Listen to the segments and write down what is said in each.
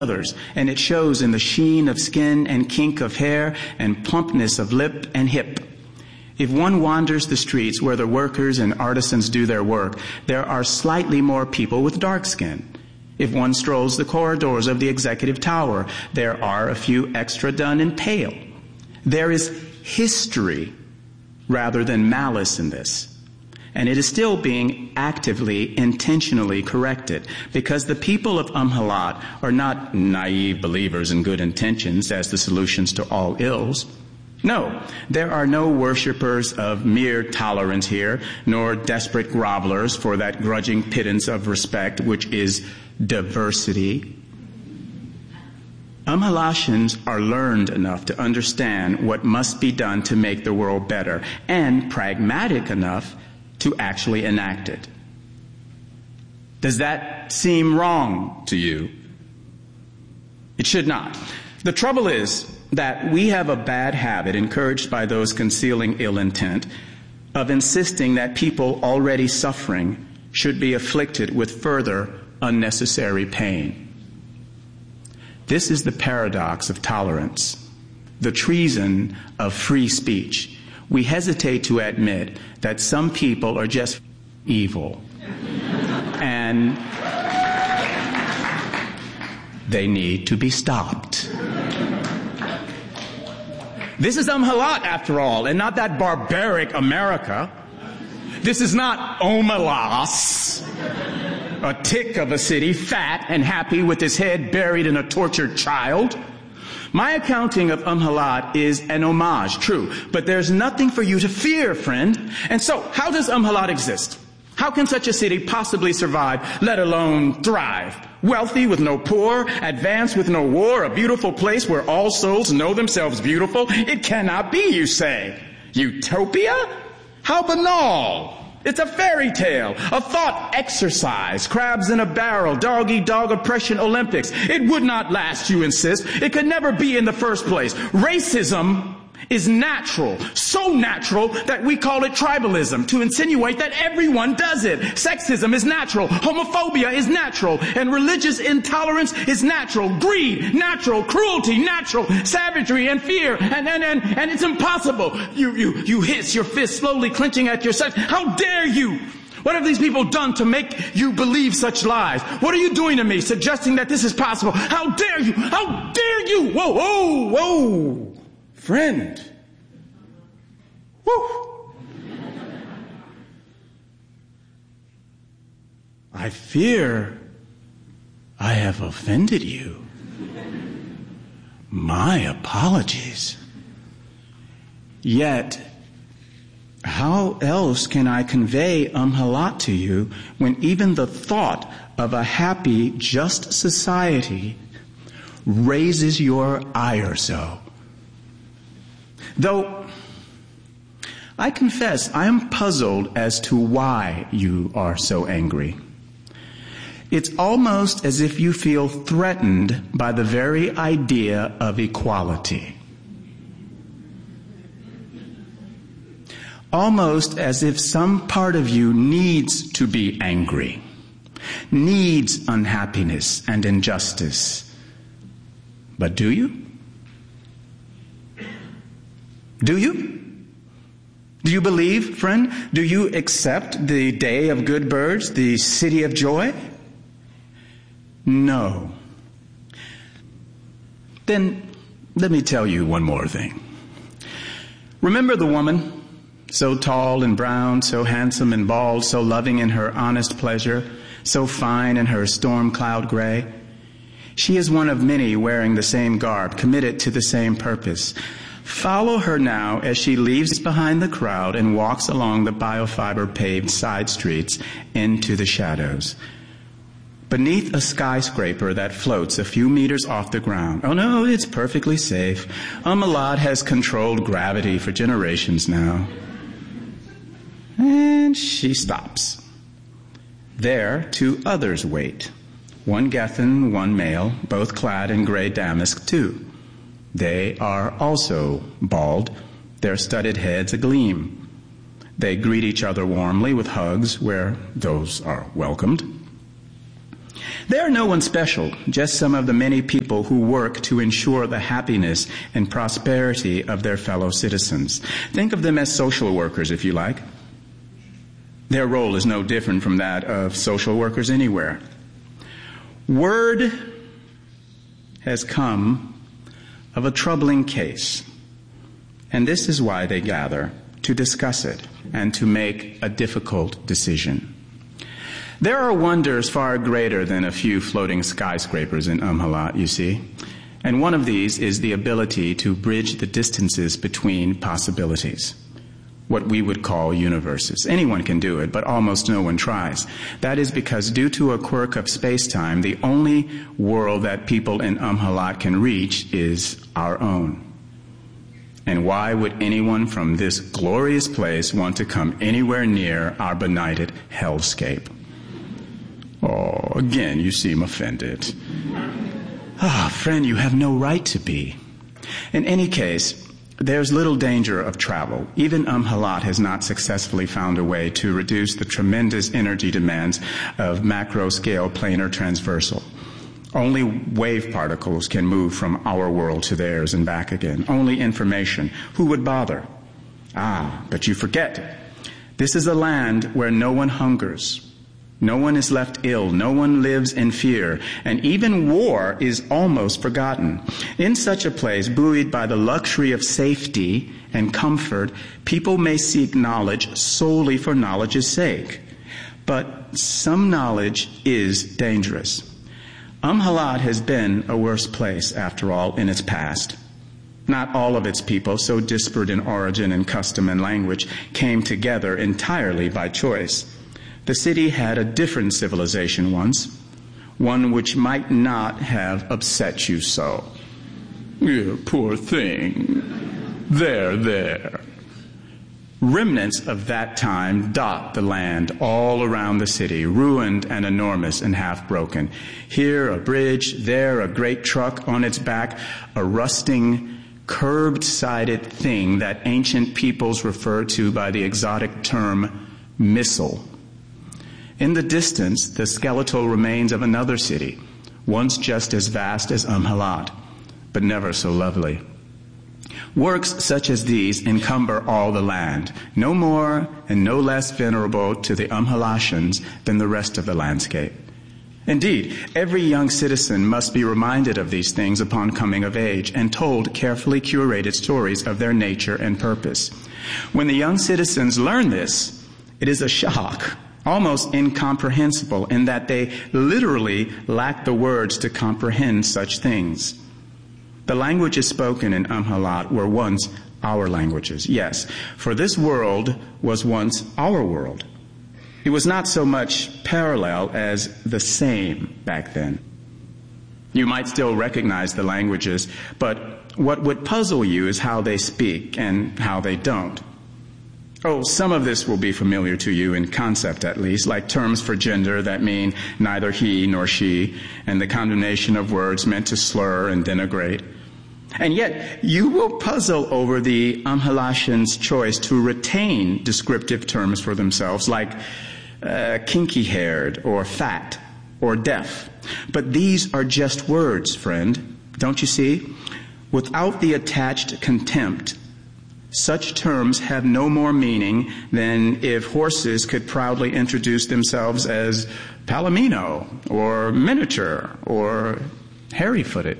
others, and it shows in the sheen of skin and kink of hair and plumpness of lip and hip. If one wanders the streets where the workers and artisans do their work, there are slightly more people with dark skin. If one strolls the corridors of the executive tower, there are a few extra dun and pale. There is history rather than malice in this. And it is still being actively, intentionally corrected, because the people of Halat are not naive believers in good intentions as the solutions to all ills. No, there are no worshippers of mere tolerance here, nor desperate grovelers for that grudging pittance of respect which is diversity. Halatians are learned enough to understand what must be done to make the world better, and pragmatic enough to actually enact it. Does that seem wrong to you? It should not. The trouble is that we have a bad habit, encouraged by those concealing ill intent, of insisting that people already suffering should be afflicted with further unnecessary pain. This is the paradox of tolerance, the treason of free speech. We hesitate to admit that some people are just evil and they need to be stopped. This is Halat, after all, and not that barbaric America. This is not Omelas, a tick of a city, fat and happy with his head buried in a tortured child. My accounting of Halat is an homage, true, but there's nothing for you to fear, friend. And so, how does Halat exist? How can such a city possibly survive, let alone thrive? Wealthy with no poor, advanced with no war, a beautiful place where all souls know themselves beautiful? It cannot be, you say. Utopia? How banal! It's a fairy tale, a thought exercise, crabs in a barrel, dog-eat-dog oppression Olympics. It would not last, you insist. It could never be in the first place. Racism is natural, so natural that we call it tribalism, to insinuate that everyone does it. Sexism is natural, homophobia is natural, and religious intolerance is natural. Greed, natural, cruelty, natural, savagery and fear, and it's impossible. You hiss, your fist slowly clenching at your side. How dare you? What have these people done to make you believe such lies? What are you doing to me, suggesting that this is possible? How dare you? How dare you? Whoa, whoa, whoa. Friend. Woo. I fear I have offended you. My apologies. Yet, how else can I convey Halat to you when even the thought of a happy, just society raises your ire so? Though, I confess I am puzzled as to why you are so angry. It's almost as if you feel threatened by the very idea of equality. Almost as if some part of you needs to be angry, needs unhappiness and injustice. But do you? Do you? Do you believe, friend? Do you accept the day of good birds, the city of joy? No. Then let me tell you one more thing. Remember the woman, so tall and brown, so handsome and bald, so loving in her honest pleasure, so fine in her storm cloud gray? She is one of many wearing the same garb, committed to the same purpose. Follow her now as she leaves behind the crowd and walks along the biofiber paved side streets into the shadows. Beneath a skyscraper that floats a few meters off the ground. Oh no, it's perfectly safe. Halat has controlled gravity for generations now. And she stops. There, two others wait. One Gethin, one male, both clad in gray damask too. They are also bald, their studded heads agleam. They greet each other warmly with hugs where those are welcomed. They are no one special, just some of the many people who work to ensure the happiness and prosperity of their fellow citizens. Think of them as social workers, if you like. Their role is no different from that of social workers anywhere. Word has come of a troubling case, and this is why they gather, to discuss it and to make a difficult decision. There are wonders far greater than a few floating skyscrapers in Umhalat, you see, and one of these is the ability to bridge the distances between possibilities, what we would call universes. Anyone can do it, but almost no one tries. That is because due to a quirk of space-time, the only world that people in Umhalat can reach is our own. And why would anyone from this glorious place want to come anywhere near our benighted hellscape? Oh, again, you seem offended. Friend, you have no right to be. In any case, there's little danger of travel. Even Umhalat has not successfully found a way to reduce the tremendous energy demands of macro-scale planar transversal. Only wave particles can move from our world to theirs and back again. Only information. Who would bother? But you forget. This is a land where no one hungers. No one is left ill. No one lives in fear. And even war is almost forgotten. In such a place, buoyed by the luxury of safety and comfort, people may seek knowledge solely for knowledge's sake. But some knowledge is dangerous. Umhalat has been a worse place, after all, in its past. Not all of its people, so disparate in origin and custom and language, came together entirely by choice. The city had a different civilization once, one which might not have upset you so. Yeah, poor thing. There. Remnants of that time dot the land all around the city, ruined and enormous and half broken. Here a bridge, there a great truck on its back, a rusting, curved-sided thing that ancient peoples refer to by the exotic term missile. In the distance, the skeletal remains of another city, once just as vast as Umhalat, but never so lovely. Works such as these encumber all the land, no more and no less venerable to the Umhalatians than the rest of the landscape. Indeed, every young citizen must be reminded of these things upon coming of age and told carefully curated stories of their nature and purpose. When the young citizens learn this, it is a shock, almost incomprehensible, in that they literally lack the words to comprehend such things. The languages spoken in Umhalat were once our languages, yes, for this world was once our world. It was not so much parallel as the same back then. You might still recognize the languages, but what would puzzle you is how they speak and how they don't. Some of this will be familiar to you in concept at least, like terms for gender that mean neither he nor she, and the condemnation of words meant to slur and denigrate. And yet, you will puzzle over the Umhalatians' choice to retain descriptive terms for themselves, like kinky-haired, or fat, or deaf. But these are just words, friend, don't you see? Without the attached contempt, such terms have no more meaning than if horses could proudly introduce themselves as palomino, or miniature, or hairy-footed.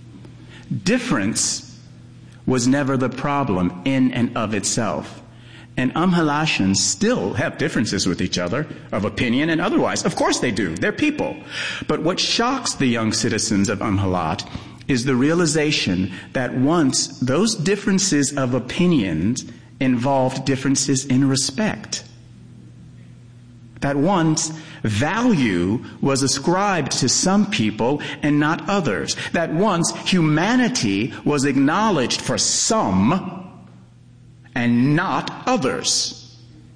Difference was never the problem in and of itself. And Umhalatians still have differences with each other, of opinion and otherwise. Of course they do. They're people. But what shocks the young citizens of Umhalat is the realization that once those differences of opinions involved differences in respect. That once value was ascribed to some people and not others. That once humanity was acknowledged for some and not others.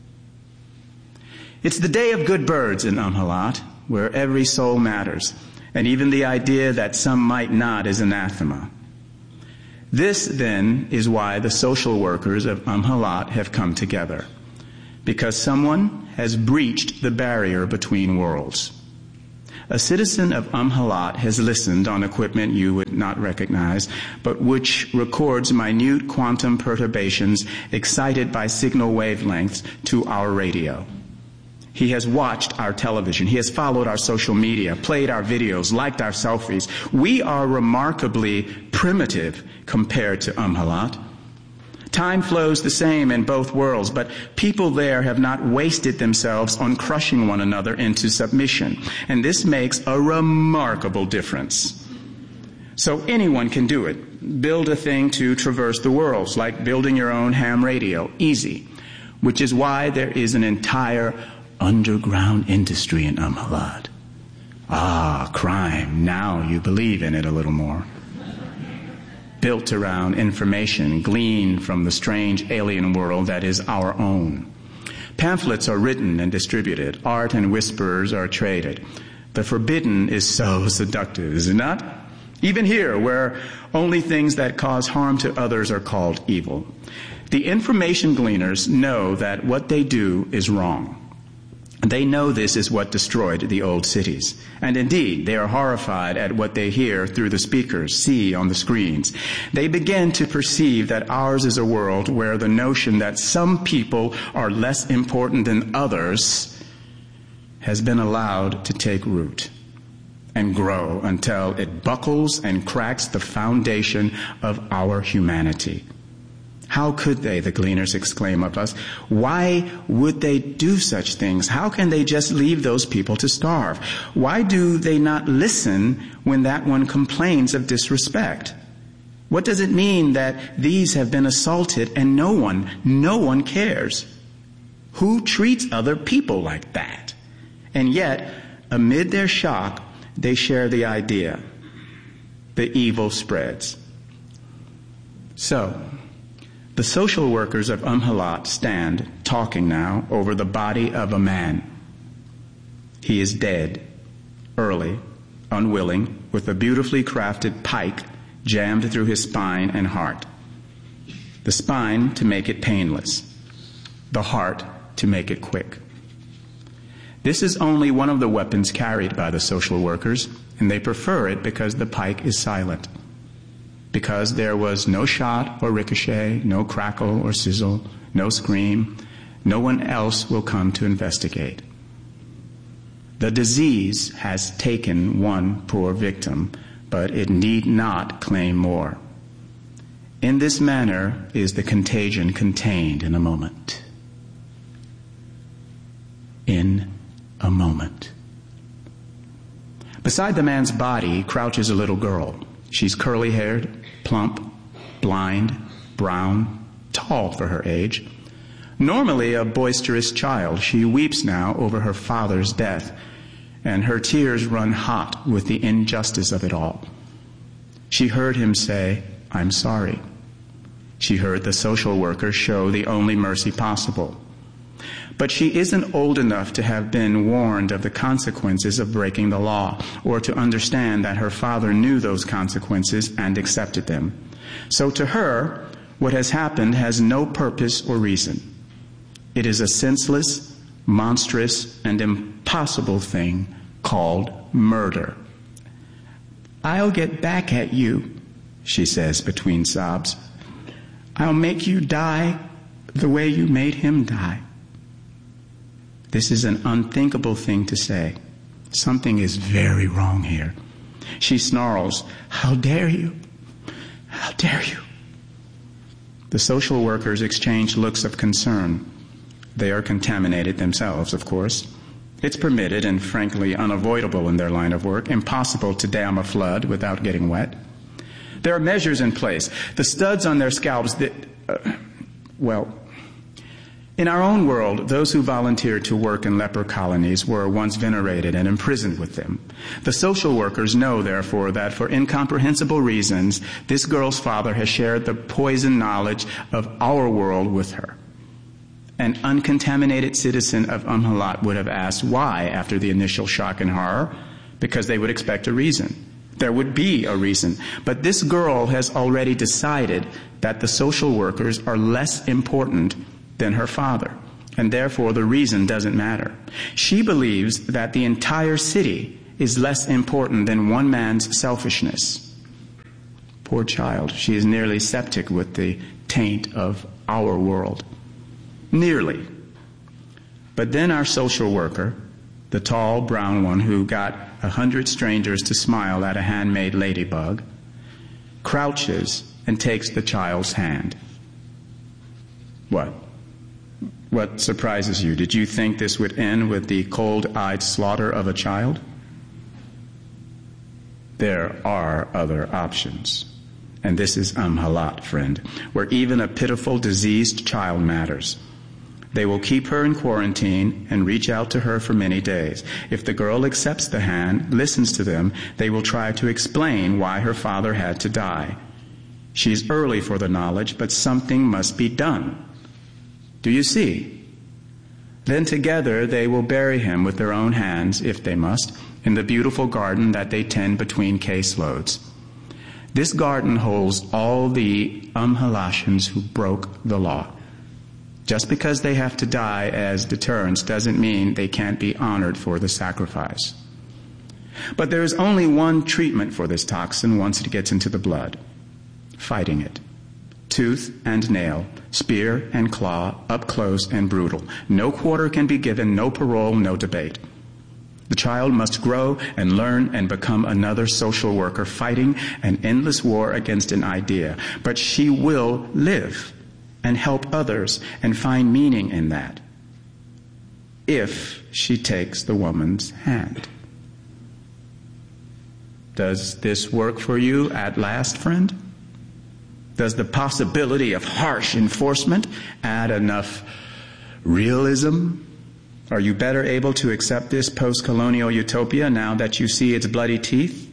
It's the day of good birds in Umhalat, where every soul matters, and even the idea that some might not is anathema. This, then, is why the social workers of Umhalat have come together, because someone has breached the barrier between worlds. A citizen of Umhalat has listened on equipment you would not recognize, but which records minute quantum perturbations excited by signal wavelengths to our radio. He has watched our television. He has followed our social media, played our videos, liked our selfies. We are remarkably primitive compared to Umhalat. Time flows the same in both worlds, but people there have not wasted themselves on crushing one another into submission. And this makes a remarkable difference. So anyone can do it. Build a thing to traverse the worlds, like building your own ham radio. Easy. Which is why there is an entire underground industry in Umhalat. Ah, crime. Now you believe in it a little more. Built around information gleaned from the strange alien world that is our own. Pamphlets are written and distributed. Art and whisperers are traded. The forbidden is so seductive, is it not? Even here, where only things that cause harm to others are called evil. The information gleaners know that what they do is wrong. They know this is what destroyed the old cities. And indeed, they are horrified at what they hear through the speakers, see on the screens. They begin to perceive that ours is a world where the notion that some people are less important than others has been allowed to take root and grow until it buckles and cracks the foundation of our humanity. How could they, the gleaners exclaim of us? Why would they do such things? How can they just leave those people to starve? Why do they not listen when that one complains of disrespect? What does it mean that these have been assaulted and no one cares? Who treats other people like that? And yet, amid their shock, they share the idea. The evil spreads. So, the social workers of Umhalat stand talking now over the body of a man. He is dead, early, unwilling, with a beautifully crafted pike jammed through his spine and heart. The spine to make it painless, the heart to make it quick. This is only one of the weapons carried by the social workers, and they prefer it because the pike is silent. Because there was no shot or ricochet, no crackle or sizzle, no scream, no one else will come to investigate. The disease has taken one poor victim, but it need not claim more. In this manner is the contagion contained in a moment. In a moment. Beside the man's body crouches a little girl. She's curly-haired, plump, blind, brown, tall for her age. Normally a boisterous child, she weeps now over her father's death, and her tears run hot with the injustice of it all. She heard him say, "I'm sorry." She heard the social worker show the only mercy possible. But she isn't old enough to have been warned of the consequences of breaking the law, or to understand that her father knew those consequences and accepted them. So to her, what has happened has no purpose or reason. It is a senseless, monstrous, and impossible thing called murder. "I'll get back at you," she says between sobs. "I'll make you die the way you made him die." This is an unthinkable thing to say. Something is very wrong here. She snarls, "How dare you? How dare you?" The social workers exchange looks of concern. They are contaminated themselves, of course. It's permitted and frankly unavoidable in their line of work, impossible to dam a flood without getting wet. There are measures in place. The studs on their scalps that, in our own world, those who volunteered to work in leper colonies were once venerated and imprisoned with them. The social workers know, therefore, that for incomprehensible reasons, this girl's father has shared the poison knowledge of our world with her. An uncontaminated citizen of Umhalat would have asked why after the initial shock and horror, because they would expect a reason. There would be a reason. But this girl has already decided that the social workers are less important than her father, and therefore the reason doesn't matter. She believes that the entire city is less important than one man's selfishness. Poor child, she is nearly septic with the taint of our world. Nearly. But then our social worker, the tall brown one who got 100 strangers to smile at a handmade ladybug, crouches and takes the child's hand. What? What surprises you? Did you think this would end with the cold-eyed slaughter of a child? There are other options. And this is Amhalat, friend, where even a pitiful, diseased child matters. They will keep her in quarantine and reach out to her for many days. If the girl accepts the hand, listens to them, they will try to explain why her father had to die. She's early for the knowledge, but something must be done. Do you see? Then together they will bury him with their own hands, if they must, in the beautiful garden that they tend between caseloads. This garden holds all the Amhalashans who broke the law. Just because they have to die as deterrents doesn't mean they can't be honored for the sacrifice. But there is only one treatment for this toxin once it gets into the blood: fighting it. Tooth and nail, spear and claw, up close and brutal. No quarter can be given, no parole, no debate. The child must grow and learn and become another social worker fighting an endless war against an idea. But she will live and help others and find meaning in that, if she takes the woman's hand. Does this work for you at last, friend? Does the possibility of harsh enforcement add enough realism? Are you better able to accept this post-colonial utopia now that you see its bloody teeth?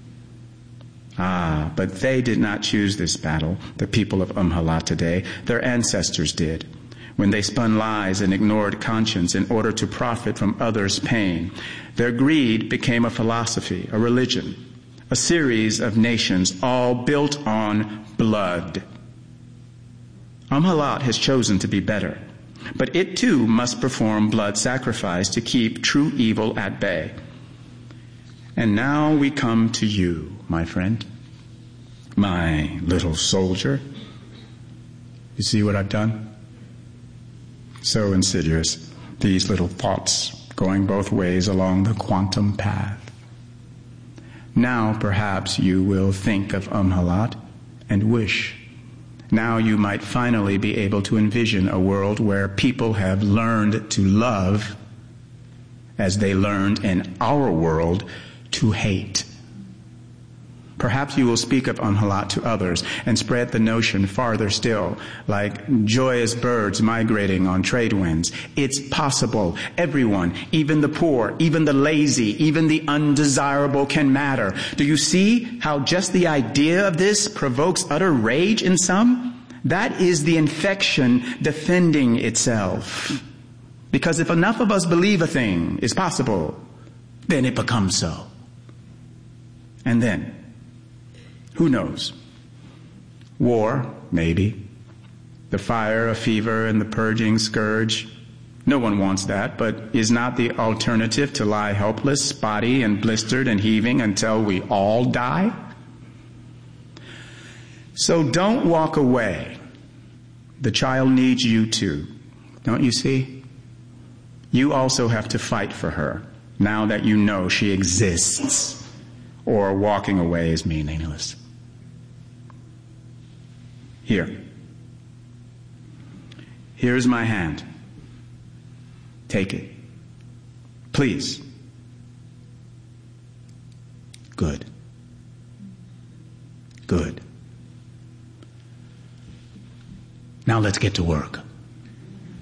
Ah, but they did not choose this battle, the people of Amhalat today. Their ancestors did, when they spun lies and ignored conscience in order to profit from others' pain. Their greed became a philosophy, a religion, a series of nations, all built on blood. Amhalat has chosen to be better, but it too must perform blood sacrifice to keep true evil at bay. And now we come to you, my friend, my little soldier. You see what I've done? So insidious, these little thoughts going both ways along the quantum path. Now perhaps you will think of Amhalat and wish. Now you might finally be able to envision a world where people have learned to love as they learned in our world to hate. Perhaps you will speak of Amhalat to others and spread the notion farther still, like joyous birds migrating on trade winds. It's possible. Everyone, even the poor, even the lazy, even the undesirable can matter. Do you see how just the idea of this provokes utter rage in some? That is the infection defending itself. Because if enough of us believe a thing is possible, then it becomes so. And then, who knows? War, maybe. The fire, a fever, and the purging scourge. No one wants that, but is not the alternative to lie helpless, spotty, and blistered and heaving until we all die? So don't walk away. The child needs you too. Don't you see? You also have to fight for her, now that you know she exists. Or walking away is meaningless. Here's my hand. Take it. Please. Good. Good. Now let's get to work.